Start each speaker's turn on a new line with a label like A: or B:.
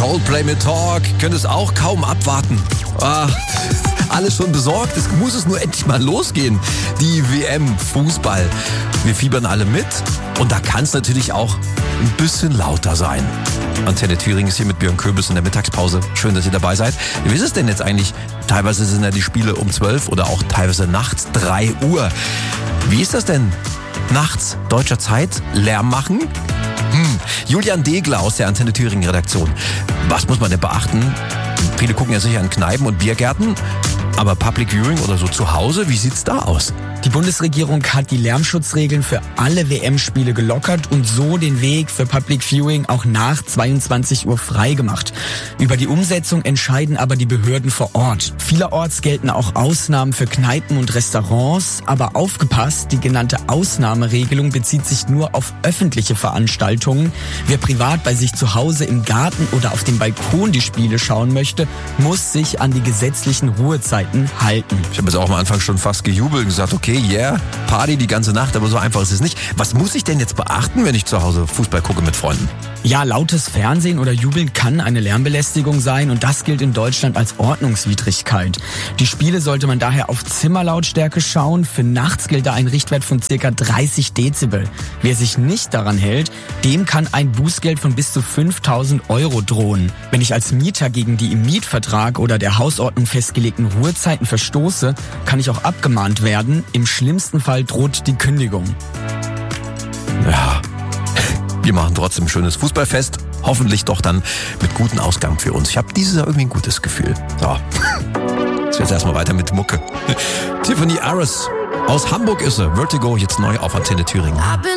A: Coldplay mit Talk, könnt es auch kaum abwarten. Alles schon besorgt, es muss es nur endlich mal losgehen. Die WM Fußball. Wir fiebern alle mit und da kann es natürlich auch ein bisschen lauter sein. Antenne Thüringen ist hier mit Björn Köbis in der Mittagspause. Schön, dass ihr dabei seid. Wie ist es denn jetzt eigentlich? Teilweise sind ja die Spiele um 12 oder auch teilweise nachts 3 Uhr. Wie ist das denn? Nachts deutscher Zeit Lärm machen? Julian Degler aus der Antenne Thüringen Redaktion. Was muss man denn beachten? Viele gucken ja sicher in Kneipen und Biergärten. Aber Public Viewing oder so zu Hause, wie sieht's da aus?
B: Die Bundesregierung hat die Lärmschutzregeln für alle WM-Spiele gelockert und so den Weg für Public Viewing auch nach 22 Uhr freigemacht. Über die Umsetzung entscheiden aber die Behörden vor Ort. Vielerorts gelten auch Ausnahmen für Kneipen und Restaurants, aber aufgepasst, die genannte Ausnahmeregelung bezieht sich nur auf öffentliche Veranstaltungen. Wer privat bei sich zu Hause im Garten oder auf dem Balkon die Spiele schauen möchte, muss sich an die gesetzlichen Ruhezeiten halten.
A: Ich habe jetzt auch am Anfang schon fast gejubelt und gesagt, okay, yeah, Party die ganze Nacht, aber so einfach ist es nicht. Was muss ich denn jetzt beachten, wenn ich zu Hause Fußball gucke mit Freunden?
B: Ja, lautes Fernsehen oder Jubeln kann eine Lärmbelästigung sein und das gilt in Deutschland als Ordnungswidrigkeit. Die Spiele sollte man daher auf Zimmerlautstärke schauen. Für nachts gilt da ein Richtwert von ca. 30 Dezibel. Wer sich nicht daran hält, dem kann ein Bußgeld von bis zu 5.000 € drohen. Wenn ich als Mieter gegen die im Mietvertrag oder der Hausordnung festgelegten Ruhezeiten verstoße, kann ich auch abgemahnt werden. Im schlimmsten Fall droht die Kündigung.
A: Ja, wir machen trotzdem ein schönes Fußballfest. Hoffentlich doch dann mit gutem Ausgang für uns. Ich habe dieses Jahr irgendwie ein gutes Gefühl. So, jetzt erstmal weiter mit Mucke. Tiffany Aris aus Hamburg ist sie. Vertigo jetzt neu auf Antenne Thüringen.